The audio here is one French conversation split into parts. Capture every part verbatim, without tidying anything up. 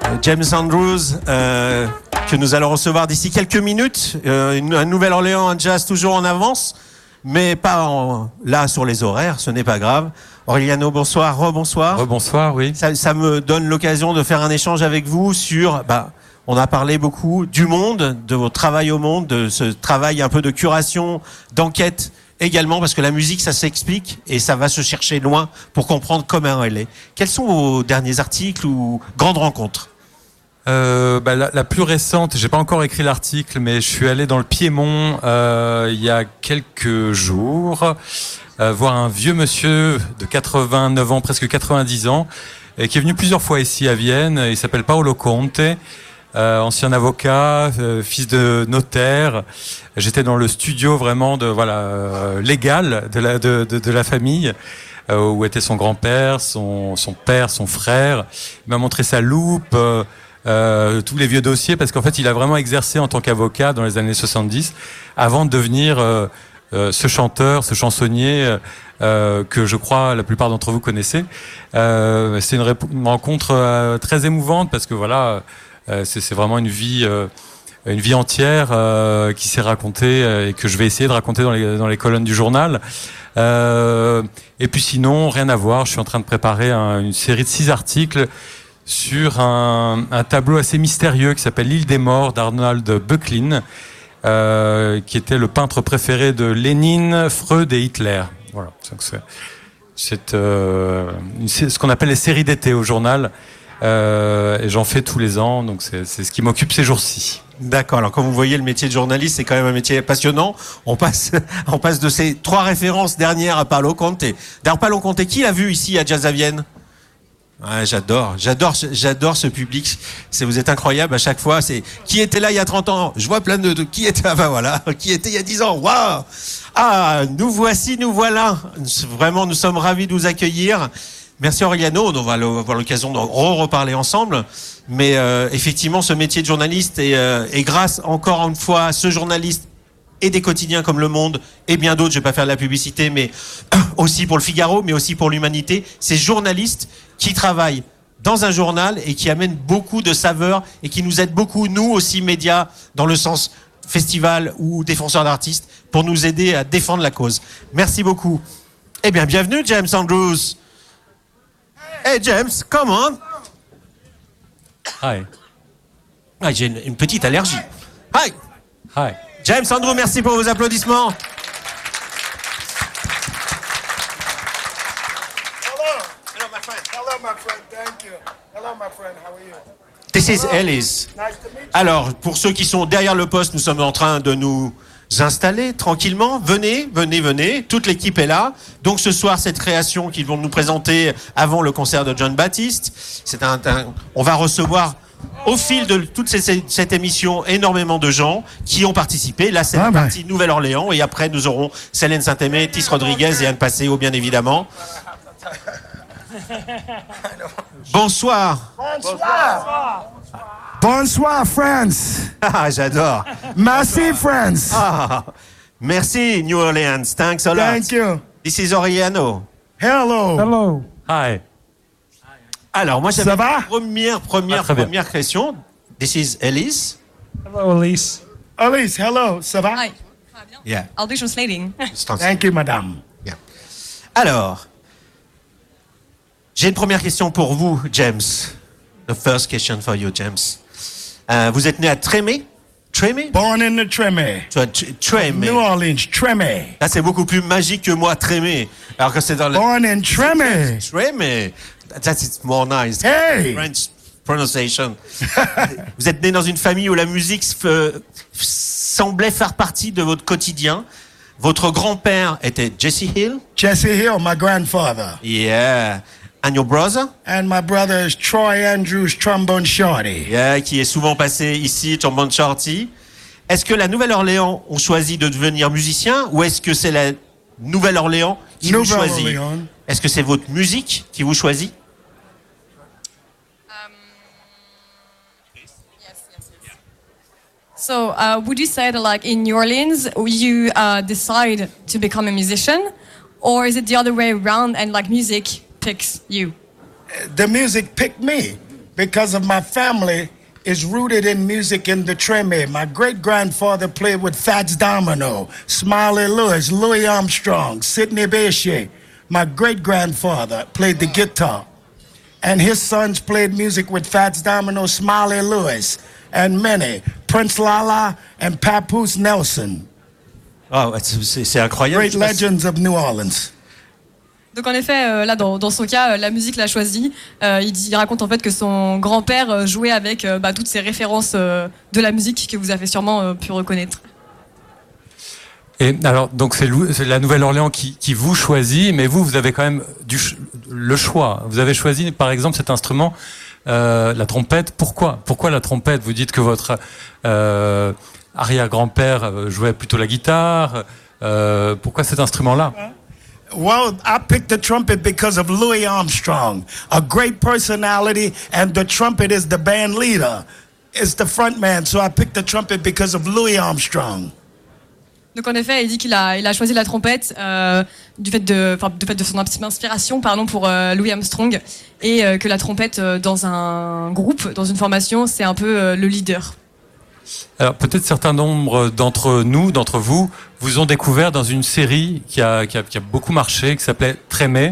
James Andrews, euh, que nous allons recevoir d'ici quelques minutes. Euh, une, un Nouvelle-Orléans, un jazz toujours en avance, mais pas en, là sur les horaires, ce n'est pas grave. Aureliano, bonsoir, rebonsoir. Rebonsoir, oui. Ça, ça me donne l'occasion de faire un échange avec vous sur... Bah, on a parlé beaucoup du monde, de votre travail au monde, de ce travail un peu de curation, d'enquête également, parce que la musique, ça s'explique et ça va se chercher loin pour comprendre comment elle est. Quels sont vos derniers articles ou grandes rencontres ? Euh, bah, la, la plus récente, j'ai pas encore écrit l'article, mais je suis allé dans le Piémont euh, il y a quelques jours euh, voir un vieux monsieur de quatre-vingt-neuf ans, presque quatre-vingt-dix ans, et qui est venu plusieurs fois ici à Vienne. Il s'appelle Paolo Conte, euh, ancien avocat, euh, fils de notaire. J'étais dans le studio vraiment de voilà euh, légal de la de, de, de la famille. Euh, où était son grand-père, son son père, son frère. Il m'a montré sa loupe. Euh, Euh, tous les vieux dossiers, parce qu'en fait il a vraiment exercé en tant qu'avocat dans les années soixante-dix avant de devenir euh, euh, ce chanteur, ce chansonnier euh, que je crois la plupart d'entre vous connaissez. Euh, c'est une, rép- une rencontre euh, très émouvante parce que voilà euh, c'est, c'est vraiment une vie euh, une vie entière euh, qui s'est racontée euh, et que je vais essayer de raconter dans les, dans les colonnes du journal. Euh, et puis sinon, rien à voir, je suis en train de préparer un, une série de six articles sur un, un tableau assez mystérieux qui s'appelle L'île des morts d'Arnold Böcklin, euh, qui était le peintre préféré de Lénine, Freud et Hitler. Voilà, donc c'est, c'est, euh, c'est ce qu'on appelle les séries d'été au journal, euh, et j'en fais tous les ans, donc c'est, c'est ce qui m'occupe ces jours-ci. D'accord. Alors, comme vous voyez, le métier de journaliste, c'est quand même un métier passionnant. On passe, on passe de ces trois références dernières à Paolo Conte. D'ailleurs, Paolo Conte, qui l'a vu ici à Jazz à Vienne ? Ouais, j'adore, j'adore, j'adore ce public. C'est, vous êtes incroyable à chaque fois. C'est qui était là il y a trente ans. Je vois plein de, de qui était, enfin voilà, qui était il y a dix ans. Waouh! Ah, nous voici, nous voilà. Vraiment, nous sommes ravis de vous accueillir. Merci Aureliano. On va avoir l'occasion de re-reparler ensemble. Mais euh, effectivement, ce métier de journaliste et, euh, et grâce encore une fois à ce journaliste et des quotidiens comme Le Monde et bien d'autres, je vais pas faire de la publicité, mais aussi pour le Figaro, mais aussi pour l'Humanité, ces journalistes qui travaillent dans un journal et qui amènent beaucoup de saveurs et qui nous aident beaucoup, nous aussi médias, dans le sens festival ou défenseurs d'artistes, pour nous aider à défendre la cause. Merci beaucoup. Eh bien, bienvenue James Andrews. Hey James, come on. Hi. Ah, j'ai une, une petite allergie. Hi. Hi. James Andrews, merci pour vos applaudissements. Hello. Hello, my friend. Hello, my friend. Thank you. Hello, my friend. How are you? This is Ellis. Nice to meet you. Alors, pour ceux qui sont derrière le poste, nous sommes en train de nous installer tranquillement. Venez, venez, venez. Toute l'équipe est là. Donc ce soir, cette création qu'ils vont nous présenter avant le concert de John Baptiste, c'est un, un on va recevoir au fil de toute cette, cette émission énormément de gens qui ont participé. Là, c'est Ah la ben. partie Nouvelle-Orléans et après nous aurons Célène Saint-Aimé, Tis Rodriguez et Anne Passeo, bien évidemment. Bonsoir. Bonsoir. Bonsoir, friends. Ah, j'adore. Merci, friends. Ah, merci New Orleans. Thanks a lot. Thank you. This is Aureliano. Hello. Hello. Hi. Alors, moi, j'avais Ça va? une première, première, Ah, très bien. première question. This is Elise. Hello, Elise. Elise, hello. Ça va? Hi. Yeah. I'll be translating. Thank you, madame. Yeah. Alors, j'ai une première question pour vous, James. The first question for you, James. Euh, vous êtes né à Tremé? Tremé? Born in the Treme. Tu vois, Tr- Tremé. New Orleans, Treme. Là, c'est beaucoup plus magique que moi, Trémé. Alors que c'est dans le... Born in Treme. Tremé. That's more nice. Hey. French pronunciation. Vous êtes né dans une famille où la musique f- semblait faire partie de votre quotidien. Votre grand-père était Jesse Hill. Jesse Hill, my grandfather. Yeah. And your brother? And my brother is Troy Andrews, trombone shorty. Yeah, qui est souvent passé ici, Trombone Shorty. Est-ce que la Nouvelle-Orléans ont choisi de devenir musicien ou est-ce que c'est la Nouvelle-Orléans qui vous choisit? Nouvelle-Orléans. Est-ce que c'est votre musique qui vous choisit? Yes, yes, yes. So, uh, would you say that, like in New Orleans, you uh, decide to become a musician, or is it the other way around and like music picks you? The music picked me. because of my family is rooted in music in the Treme. My great-grandfather played with Fats Domino, Smiley Lewis, Louis Armstrong, Sidney Bechet. My great-grandfather played the guitar. And his sons played music with Fats Domino, Smiley Lewis, and many. Prince Lala and Papoose Nelson. Oh, c'est, c'est incroyable. Great legends of New Orleans. Donc en effet, euh, là dans, dans son cas, euh, la musique l'a choisi. Euh, il, dit, il raconte en fait que son grand-père euh, jouait avec euh, bah, toutes ces références euh, de la musique que vous avez sûrement euh, pu reconnaître. Et alors, donc c'est, Lou- c'est la Nouvelle-Orléans qui, qui vous choisit, mais vous, vous avez quand même du ch- le choix. Vous avez choisi, par exemple, cet instrument, euh, la trompette. Pourquoi Pourquoi la trompette ? Vous dites que votre euh, arrière-grand-père jouait plutôt la guitare. Euh, pourquoi cet instrument-là ? Well, I picked the trumpet because of Louis Armstrong, a great personality, and the trumpet is the band leader, is the front man. So I picked the trumpet because of Louis Armstrong. Donc en effet, il dit qu'il a, il a choisi la trompette euh, du fait de, enfin, du fait de son inspiration, pardon, pour euh, Louis Armstrong, et euh, que la trompette euh, dans un groupe, dans une formation, c'est un peu euh, le leader. Alors peut-être certains nombres d'entre nous, d'entre vous, vous ont découvert dans une série qui a, qui a, qui a beaucoup marché, qui s'appelait Treme,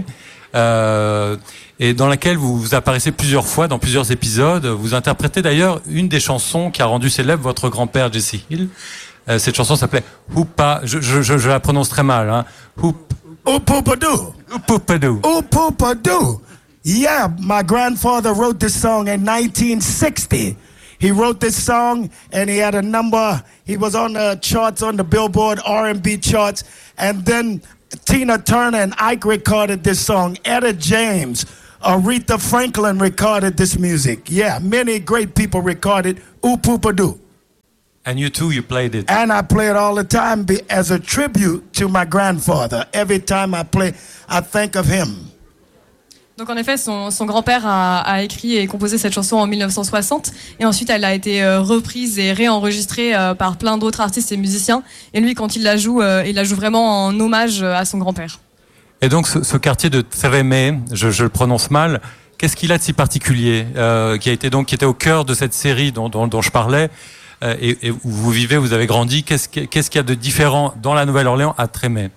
euh, et dans laquelle vous, vous apparaissez plusieurs fois, dans plusieurs épisodes. Vous interprétez d'ailleurs une des chansons qui a rendu célèbre votre grand-père Jesse Hill. Euh, cette chanson s'appelait Hoopa, je, je, je, je la prononce très mal, hein. Hoop, Ooh-poo-pa-doo. Ooh-poo-pa-doo. Ooh-poo-pa-doo. Yeah, my grandfather wrote this song in nineteen sixty. He wrote this song and he had a number. He was on the charts, on the Billboard R and B charts. And then Tina Turner and Ike recorded this song. Etta James, Aretha Franklin recorded this music. Yeah, many great people recorded Ooh-poo-pa-doo. And you too, you played it. And I play it all the time be, as a tribute to my grandfather. Every time I play, I think of him. Donc en effet, son, son grand-père a, a écrit et composé cette chanson en dix-neuf cent soixante, et ensuite elle a été euh, reprise et réenregistrée euh, par plein d'autres artistes et musiciens. Et lui, quand il la joue, euh, il la joue vraiment en hommage à son grand-père. Et donc ce, ce quartier de Treme, je, je le prononce mal, qu'est-ce qu'il a de si particulier, euh, qui a été donc qui était au cœur de cette série dont, dont, dont je parlais, euh, et, et où vous vivez, vous avez grandi. Qu'est-ce, qu'est-ce qu'il y a de différent dans la Nouvelle-Orléans à Treme?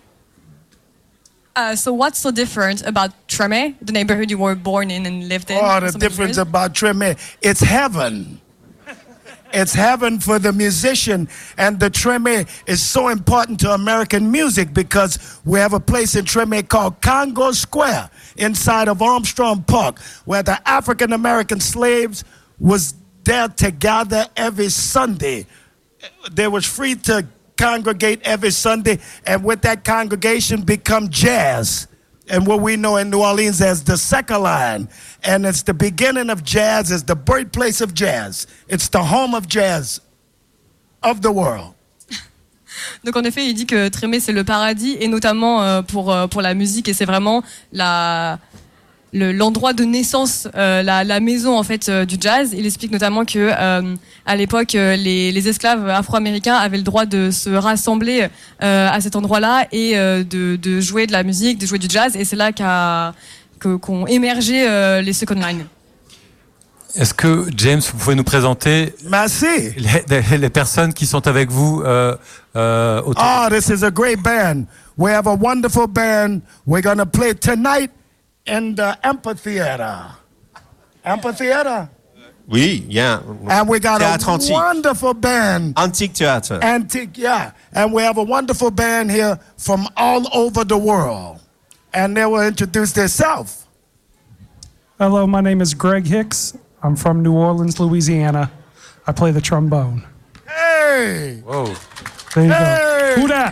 Uh, so what's so different about Treme, the neighborhood you were born in and lived in? Oh, the for so many difference years? about Treme, it's heaven. It's heaven for the musician. And the Treme is so important to American music because we have a place in Treme called Congo Square inside of Armstrong Park, where the African-American slaves was there to gather every Sunday. They was free to congregate every Sunday, and with that congregation become jazz, and what we know in New Orleans as the second line. And it's the beginning of jazz, it's the birthplace of jazz. It's the home of jazz of the world. Donc en effet, il dit que Treme c'est le paradis, et notamment euh, pour euh, pour la musique, et c'est vraiment la Le, l'endroit de naissance, euh, la, la maison en fait euh, du jazz. Il explique notamment que euh, à l'époque euh, les, les esclaves afro-américains avaient le droit de se rassembler euh, à cet endroit-là et euh, de, de jouer de la musique, de jouer du jazz. Et c'est là qu'a, que, qu'ont émergé euh, les Second Line. Est-ce que James, vous pouvez nous présenter Merci. les, les personnes qui sont avec vous euh, euh, autour? Oh, this is a great band. We have a wonderful band. We're gonna play tonight in the amphitheater. Amphitheater? Oui, il y a un And we got théâtre a antique. wonderful band. Antique théâtre. Antique, yeah. And we have a wonderful band here from all over the world. And they will introduce themselves. Hello, my name is Greg Hicks. I'm from New Orleans, Louisiana. I play the trombone. Hey! Wow. There you Hey! go. Who dat?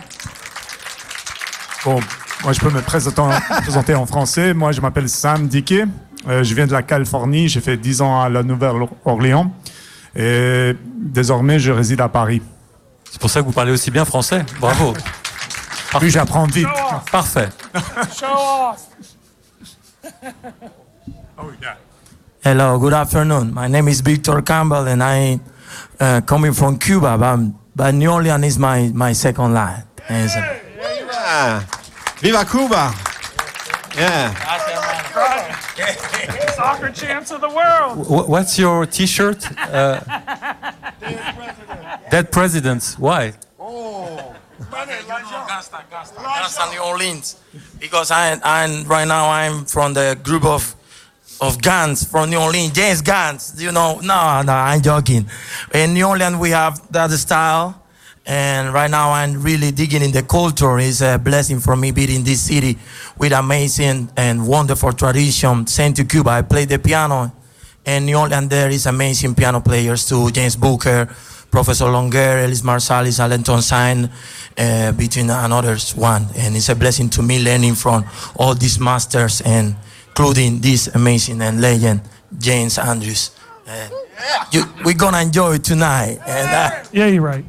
Bon, moi je peux me présenter, présenter en français. Moi je m'appelle Sam Dickey. Euh, je viens de la Californie. J'ai fait dix ans à la Nouvelle-Orléans. Et désormais je réside à Paris. C'est pour ça que vous parlez aussi bien français. Bravo. Puis j'apprends vite. Parfait. Oh, yeah. Hello, good afternoon. My name is Victor Campbell, and I uh, coming from Cuba, but, but New Orleans is my, my second line. And so- Ah, viva Cuba! Yeah. Soccer champs of the world. Wh- What's your T-shirt? Uh, Dead Presidents. Why? Gangsta New Orleans, because I, I'm right now I'm from the group of of Guns from New Orleans, James Guns. You know, no, no, I'm joking. In New Orleans, we have that style, and right now I'm really digging in the culture. It's a blessing for me being in this city with amazing and wonderful tradition. Sent to Cuba, I play the piano. In New Orleans, there is amazing piano players too. James Booker, Professor Longer, Ellis Marsalis, Allenton Sain, uh, between and others one. And it's a blessing to me learning from all these masters, and including this amazing and legend, James Andrews. Uh, you, we're gonna enjoy it tonight. And, uh, Yeah, you're right.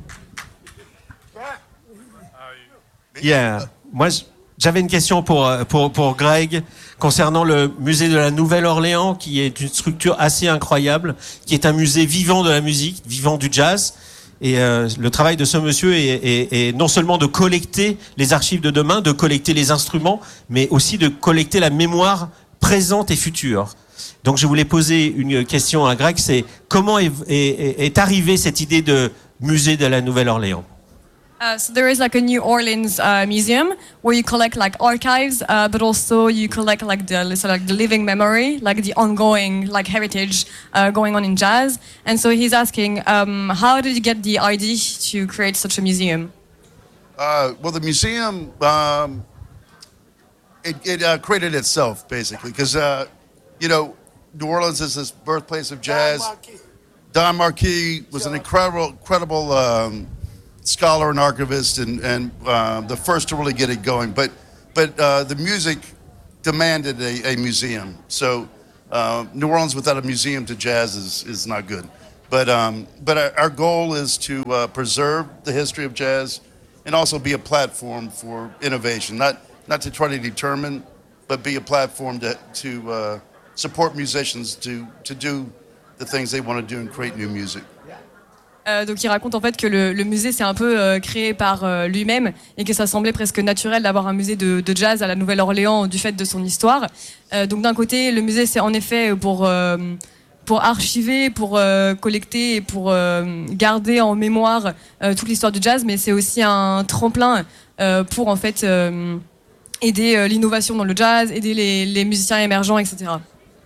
Yeah. Moi, j- j'avais une question pour, euh, pour, pour Greg concernant le musée de la Nouvelle-Orléans, qui est une structure assez incroyable, qui est un musée vivant de la musique, vivant du jazz. Et euh, le travail de ce monsieur est, est, est non seulement de collecter les archives de demain, de collecter les instruments, mais aussi de collecter la mémoire présente et future. Donc je voulais poser une question à Greg, c'est comment est, est, est arrivée cette idée de musée de la Nouvelle-Orléans? Uh, so there is like a New Orleans uh, museum where you collect like archives, uh, but also you collect like the so, like the living memory, like the ongoing like heritage uh, going on in jazz. And so he's asking, um, how did you get the idea to create such a museum? Uh, well, the museum um, it, it uh, created itself basically because uh, you know New Orleans is this birthplace of jazz. Don Marquis was an incredible, incredible. Um, scholar and archivist, and, and uh, the first to really get it going. But but uh, the music demanded a, a museum. So uh, New Orleans without a museum to jazz is, is not good. But um, but our, our goal is to uh, preserve the history of jazz and also be a platform for innovation. Not not to try to determine, but be a platform to to uh, support musicians to to do the things they want to do and create new music. Euh, donc il raconte en fait que le, le musée c'est un peu euh, créé par euh, lui-même et que ça semblait presque naturel d'avoir un musée de, de jazz à la Nouvelle-Orléans du fait de son histoire. Euh, donc d'un côté le musée c'est en effet pour euh, pour archiver, pour euh, collecter et pour euh, garder en mémoire euh, toute l'histoire du jazz, mais c'est aussi un tremplin euh, pour en fait euh, aider euh, l'innovation dans le jazz, aider les, les musiciens émergents, et cetera.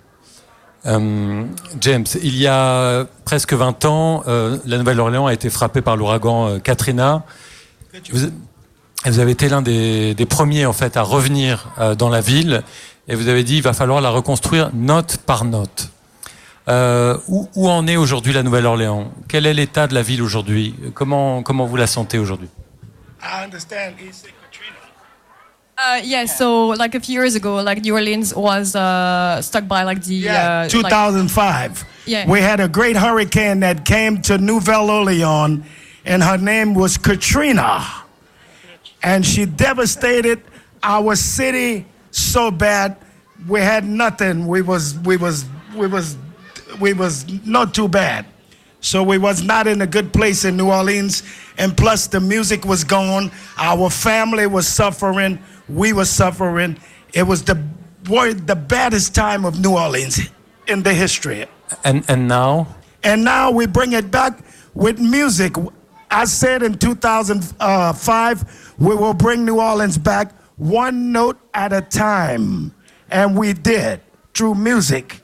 Euh, James, il y a presque vingt ans, euh, la Nouvelle-Orléans a été frappée par l'ouragan euh, Katrina. Vous, vous avez été l'un des, des premiers en fait à revenir euh, dans la ville, et vous avez dit il va falloir la reconstruire note par note. Euh, où, où en est aujourd'hui la Nouvelle-Orléans? Quel est l'état de la ville aujourd'hui? Comment, comment vous la sentez aujourd'hui? I understand. He said Katrina. Uh, yeah, so like a few years ago, like New Orleans was uh, struck by like the Yeah, uh, two thousand five. Like, yeah. We had a great hurricane that came to Nouvelle-Orléans, and her name was Katrina. And she devastated our city so bad. We had nothing. We was we was we was we was not too bad. So we was not in a good place in New Orleans, and plus the music was gone. Our family was suffering. We were suffering. It was the the baddest time of New Orleans in the history. And, and now? And now we bring it back with music. I said in two thousand five, we will bring New Orleans back one note at a time. And we did, through music.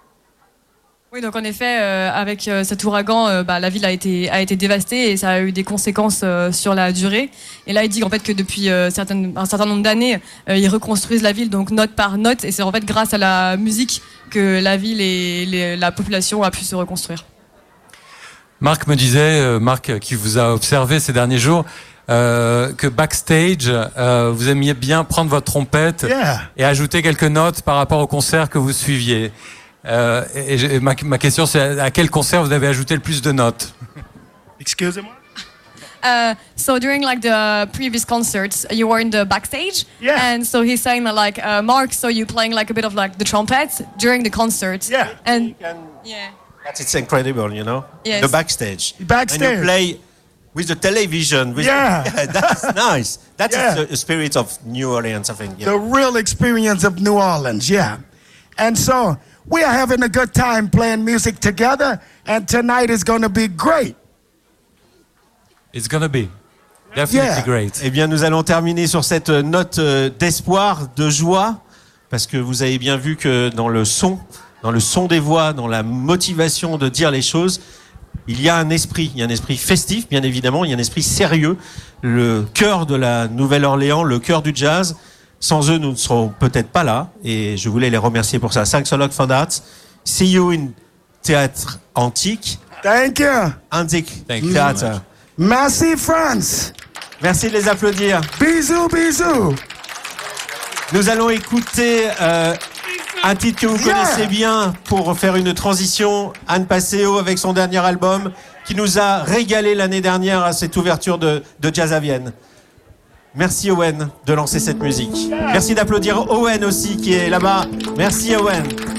Oui, donc en effet, euh, avec euh, cet ouragan, euh, bah, la ville a été a été dévastée et ça a eu des conséquences euh, sur la durée. Et là, il dit en fait que depuis euh, certaines, un certain nombre d'années, euh, ils reconstruisent la ville donc note par note, et c'est en fait grâce à la musique que la ville et les, la population a pu se reconstruire. Marc me disait, euh, Marc qui vous a observé ces derniers jours, euh, que backstage, euh, vous aimiez bien prendre votre trompette Yeah. et ajouter quelques notes par rapport au concert que vous suiviez. Euh, et et ma, ma question, c'est à quel concert vous avez ajouté le plus de notes? Excusez-moi? Uh, so during like the previous concerts, you were in the backstage, Yeah. and so he's saying that like uh, Mark, so you playing like a bit of like the trumpet during the concert, Yeah. and yeah. That's it's incredible, you know. Yes. The backstage. Backstage. And you play with the television. With Yeah. The, yeah, that's nice. That's Yeah. the spirit of New Orleans, I think. Yeah. The real experience of New Orleans, yeah. And so we are having a good time playing music together, and tonight is going to be great. It's gonna be definitely Yeah. great. Eh bien, nous allons terminer sur cette note euh, d'espoir, de joie, parce que vous avez bien vu que dans le son, dans le son des voix, dans la motivation de dire les choses, il y a un esprit, il y a un esprit festif, bien évidemment, il y a un esprit sérieux, le cœur de la Nouvelle-Orléans, le cœur du jazz. Sans eux, nous ne serons peut-être pas là, et je voulais les remercier pour ça. Thanks a lot for that. See you in Théâtre Antique. Thank you. Antique Thank you so Théâtre. Merci, France. Merci de les applaudir. Bisous, bisous. Nous allons écouter euh, un titre que vous Yeah. connaissez bien pour faire une transition. Anne Passeo avec son dernier album qui nous a régalé l'année dernière à cette ouverture de, de Jazz à Vienne. Merci Owen de lancer cette musique. Merci d'applaudir Owen aussi qui est là-bas. Merci Owen.